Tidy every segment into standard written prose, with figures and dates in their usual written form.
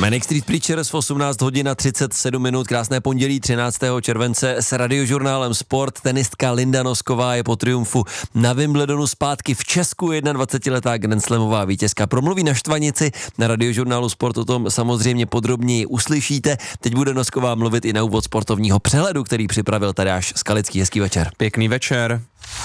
Manic Street Preachers v 18 hodin a 37 minut, krásné pondělí 13. července s radiožurnálem Sport. Tenistka Linda Nosková je po triumfu na Wimbledonu zpátky v Česku, 21letá grandslamová vítězka. Promluví na Štvanici, na radiožurnálu Sport o tom samozřejmě podrobněji uslyšíte. Teď bude Nosková mluvit i na úvod sportovního přehledu, který připravil Tadeáš Skalický. Hezký večer. Pěkný večer.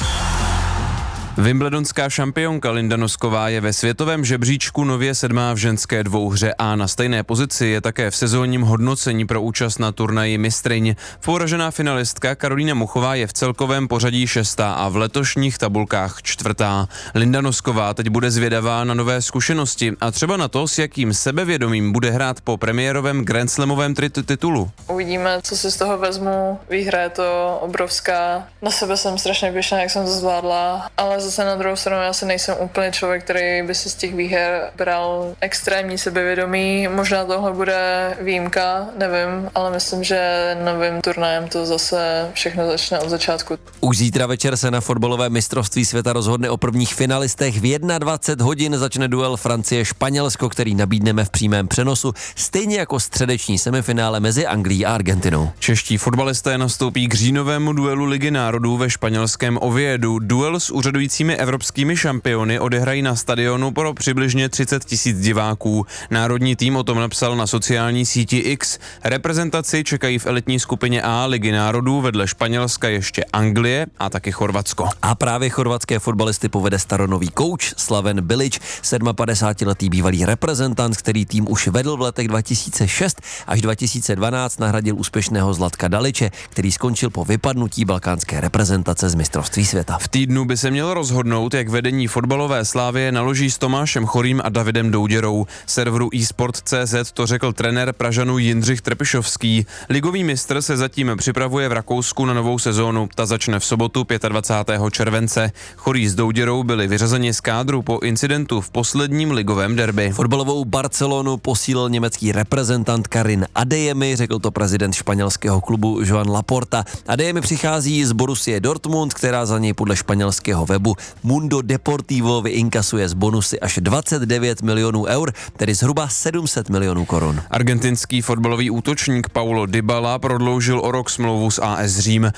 Wimbledonská šampionka Linda Nosková je ve světovém žebříčku nově 7. v ženské dvouhře a na stejné pozici je také v sezónním hodnocení pro účast na turnaji mistryň. Poražená finalistka Karolína Muchová je v celkovém pořadí 6. a v letošních tabulkách 4. Linda Nosková teď bude zvědavá na nové zkušenosti a třeba na to, s jakým sebevědomím bude hrát po premiérovém grandslamovém titulu. Uvidíme, co si z toho vezmu. Výhra je to obrovská. Na sebe jsem strašně pyšná, jak jsem to zvládla, ale zase na druhou stranu já si nejsem úplně člověk, který by si z těch výher bral extrémní sebevědomí. Možná tohle bude výjimka, nevím, ale myslím, že novým turnajem to zase všechno začne od začátku. Už zítra večer se na fotbalové mistrovství světa rozhodne o prvních finalistech. V 21 hodin začne duel Francie-Španělsko, který nabídneme v přímém přenosu, stejně jako středeční semifinále mezi Anglií a Argentinou. Čeští fotbalisté nastoupí k říjnovému duelu Ligy národů ve španělském Oviedu. Duel s úřadujícími evropskými šampiony odehrají na stadionu pro přibližně 30 000 diváků. Národní tým o tom napsal na sociální síti X. Reprezentaci čekají v elitní skupině A Ligy národů, vedle Španělska ještě Anglie a taky Chorvatsko. A právě chorvatské fotbalisty povede staronový kouč Slaven Bilić, 57letý bývalý reprezentant, který tým už vedl v letech 2006 až 2012, nahradil úspěšného Zlatka Daliče, který skončil po vypadnutí balkánské reprezentace z mistrovství světa. V týdnu by se mělo rozhodnout, jak vedení fotbalové Slávie naloží s Tomášem Chorým a Davidem Douděrou. Serveru eSport.cz to řekl trenér Pražanů Jindřich Trpišovský. Ligový mistr se zatím připravuje v Rakousku na novou sezónu. Ta začne v sobotu 25. července. Chorý s Douděrou byli vyřazeni z kádru po incidentu v posledním ligovém derby. Fotbalovou Barcelonu posílil německý reprezentant Karim Adeyemi, řekl to prezident španělského klubu Joan Laporta. Adeyemi přichází z Borussie Dortmund, která za něj podle španělského webu Mundo Deportivo vyinkasuje z bonusy až 29 milionů eur, tedy zhruba 700 milionů korun. Argentinský fotbalový útočník Paulo Dybala prodloužil o rok smlouvu s AS Řím.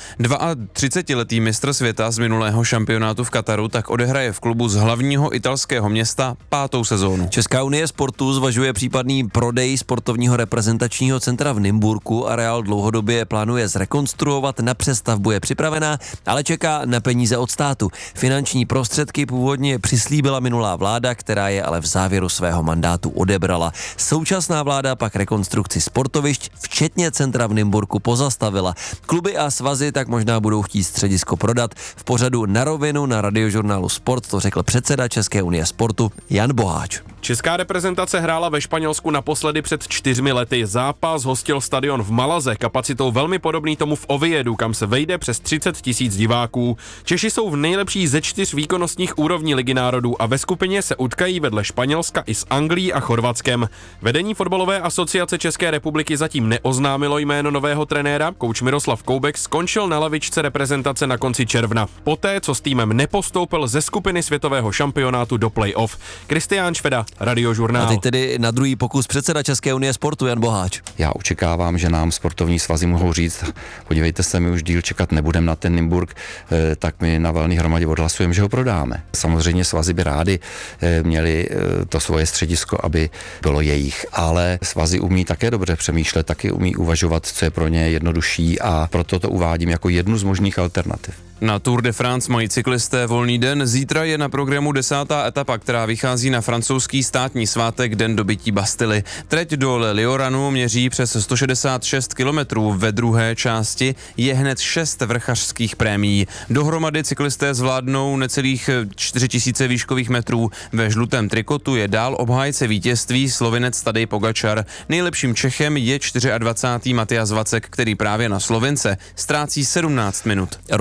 32letý mistr světa z minulého šampionátu v Kataru tak odehraje v klubu z hlavního italského města 5. sezónu. Česká unie sportu zvažuje případný prodej sportovního reprezentačního centra v Nymburku. Areál dlouhodobě plánuje zrekonstruovat, na přestavbu je připravená, ale čeká na peníze od státu. Finanční prostředky původně přislíbila minulá vláda, která je ale v závěru svého mandátu odebrala. Současná vláda pak rekonstrukci sportovišť, včetně centra v Nymburku, pozastavila. Kluby a svazy tak možná budou chtít středisko prodat. V pořadu Na rovinu na radiožurnálu Sport to řekl předseda České unie sportu Jan Boháč. Česká reprezentace hrála ve Španělsku naposledy před 4 lety. Zápas hostil stadion v Malaze, kapacitou velmi podobný tomu v Oviedu, kam se vejde přes 30 000 diváků. Češi jsou v nejlepší ze 4 výkonnostních úrovní Ligy národů a ve skupině se utkají vedle Španělska i s Anglií a Chorvatskem. Vedení fotbalové asociace České republiky zatím neoznámilo jméno nového trenéra. Kouč Miroslav Koubek skončil na lavičce reprezentace na konci června. Poté, co s týmem nepostoupil ze skupiny světového šampionátu do play-off. Kristián Šveda, Radiožurnál. A teď tedy na druhý pokus předseda České unie sportu Jan Boháč. Já očekávám, že nám sportovní svazy mohou říct, podívejte se, my už díl čekat nebudeme na ten Nymburk, tak my na valné hromadě odhlasujeme, že ho prodáme. Samozřejmě svazy by rádi měli to svoje středisko, aby bylo jejich, ale svazy umí také dobře přemýšlet, taky umí uvažovat, co je pro ně jednodušší a proto to uvádím jako jednu z možných alternativ. Na Tour de France mají cyklisté volný den. Zítra je na programu 10. etapa, která vychází na francouzský státní svátek Den dobytí Bastily. Trať do Le Lioranu měří přes 166 kilometrů. Ve druhé části je hned 6 vrchařských prémií. Dohromady cyklisté zvládnou necelých 4000 výškových metrů. Ve žlutém trikotu je dál obhájce vítězství Slovinec Tadej Pogačar. Nejlepším Čechem je 24. Matias Vacek, který právě na Slovence ztrácí 17 minut. Ruští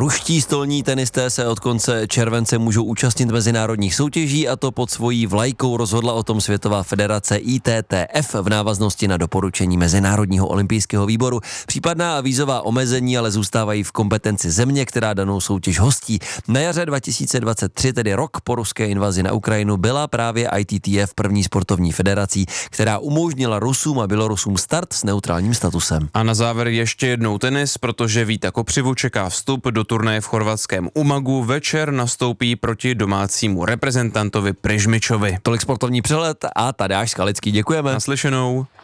stolní tenisté se od konce července můžou účastnit mezinárodních soutěží, a to pod svojí vlajkou. Rozhodla o tom Světová federace ITTF v návaznosti na doporučení Mezinárodního olympijského výboru. Případná vízová omezení ale zůstávají v kompetenci země, která danou soutěž hostí. Na jaře 2023, tedy rok po ruské invazi na Ukrajinu, byla právě ITTF první sportovní federací, která umožnila Rusům a Bělorusům start s neutrálním statusem. A na závěr ještě jednou tenis, protože Víta Kopřivu čeká vstup do turnaje v chorvatském Umagu. Večer nastoupí proti domácímu reprezentantovi Prižmičovi. Tolik sportovní přehled a Tadeáš Skalický. Děkujeme. Naslyšenou.